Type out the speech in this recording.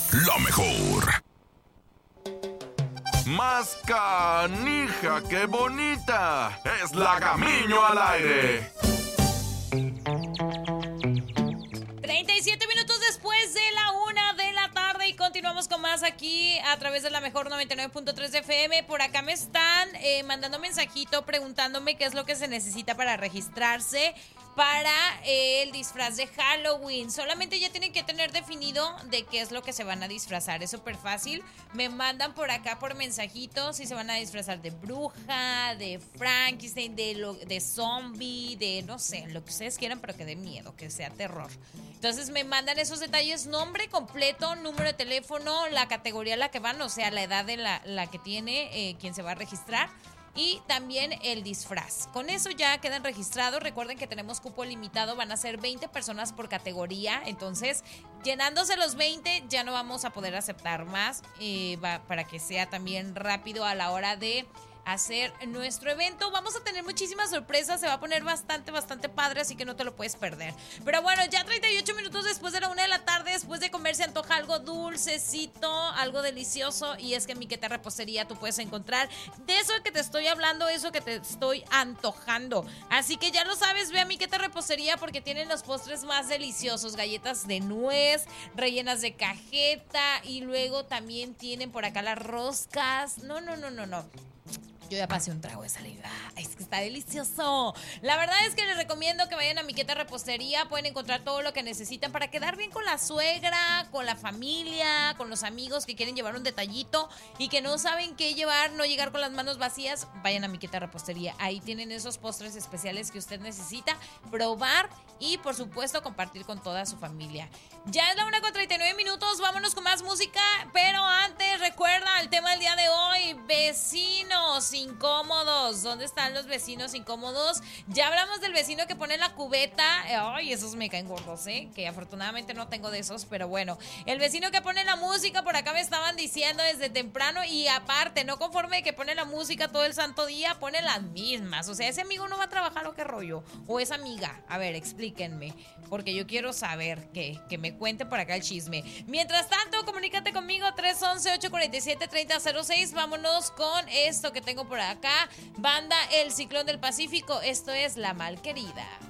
la mejor. Más canija que bonita. Es la Gamiño al aire. 37 minutos después de la 1 de la tarde y continuamos con más aquí a través de la mejor 99.3 FM. Por acá me están mandando mensajito preguntándome qué es lo que se necesita para registrarse para el disfraz de Halloween. Solamente ya tienen que tener definido de qué es lo que se van a disfrazar. Es súper fácil. Me mandan por acá por mensajito si se van a disfrazar de bruja, de Frankenstein, de zombie, de no sé, lo que ustedes quieran, pero que dé miedo, que sea terror. Entonces me mandan esos detalles, nombre completo, número de teléfono, la categoría a la que van, o sea, la edad de la que tiene quien se va a registrar. Y también el disfraz. Con eso ya quedan registrados. Recuerden que tenemos cupo limitado. Van a ser 20 personas por categoría. Entonces, llenándose los 20, ya no vamos a poder aceptar más. Para que sea también rápido a la hora de hacer nuestro evento. Vamos a tener muchísimas sorpresas. Se va a poner bastante padre, así que no te lo puedes perder. Pero bueno, ya 38 minutos después de la 1 de la tarde, después de comer, se antoja algo dulcecito, algo delicioso. Y es que en Miqueta Repostería tú puedes encontrar de eso que te estoy hablando, eso que te estoy antojando. Así que ya lo sabes, ve a Miqueta Repostería porque tienen los postres más deliciosos. Galletas de nuez, rellenas de cajeta. Y luego también tienen por acá las roscas. No. Yo ya pasé un trago de saliva. Es que está delicioso. La verdad es que les recomiendo que vayan a Miqueta Repostería. Pueden encontrar todo lo que necesitan para quedar bien con la suegra, con la familia, con los amigos que quieren llevar un detallito y que no saben qué llevar, no llegar con las manos vacías. Vayan a Miqueta Repostería. Ahí tienen esos postres especiales que usted necesita probar y, por supuesto, compartir con toda su familia. Ya es la 1:39. Vámonos con más música. Pero antes, recuerda el tema del día de hoy: vecinos incómodos. ¿Dónde están los vecinos incómodos? Ya hablamos del vecino que pone la cubeta. Ay, esos me caen gordos, que afortunadamente no tengo de esos, pero bueno. El vecino que pone la música, por acá me estaban diciendo desde temprano, y aparte, no conforme que pone la música todo el santo día, pone las mismas. O sea, ese amigo no va a trabajar, ¿o qué rollo? O esa amiga. A ver, explíquenme, porque yo quiero saber que me cuente por acá el chisme. Mientras tanto, comunícate conmigo 311-847-3006. Vámonos con esto que tengo por acá. Banda El Ciclón del Pacífico. Esto es La Malquerida.